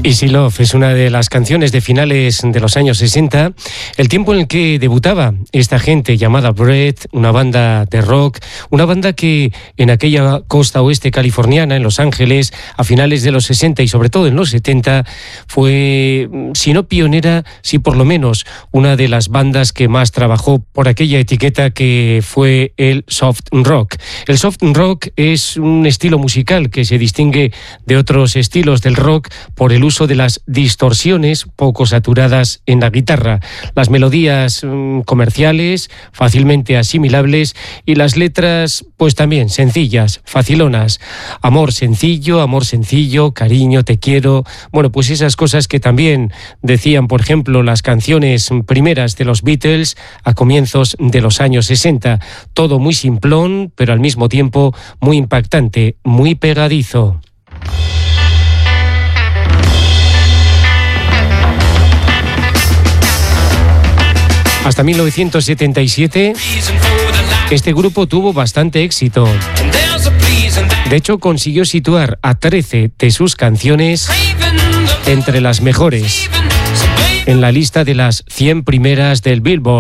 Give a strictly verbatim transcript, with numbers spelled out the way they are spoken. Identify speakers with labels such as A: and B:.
A: Easy Love es una de las canciones de finales de los años sesenta, el tiempo en el que debutaba esta gente llamada Bread, una banda de rock, una banda que en aquella costa oeste californiana, en Los Ángeles, a finales de los sesenta y sobre todo en los setenta, fue, si no pionera, sí por lo menos, una de las bandas que más trabajó por aquella etiqueta que fue el soft rock. El soft rock es un estilo musical que se distingue de otros estilos del rock por el uso de las distorsiones poco saturadas en la guitarra, las melodías mmm, comerciales, fácilmente asimilables, y las letras pues también sencillas, facilonas. Amor sencillo, amor sencillo, cariño, te quiero. Bueno, pues esas cosas que también decían, por ejemplo, las canciones primeras de los Beatles a comienzos de los años sesenta. Todo muy simplón, pero al mismo tiempo muy impactante, muy pegadizo. Hasta mil novecientos setenta y siete, este grupo tuvo bastante éxito. De hecho, consiguió situar a trece de sus canciones entre las mejores en la lista de las cien primeras del Billboard.